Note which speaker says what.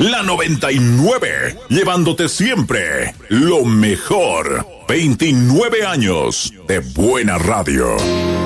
Speaker 1: La 99, llevándote siempre lo mejor. 29 años de buena radio.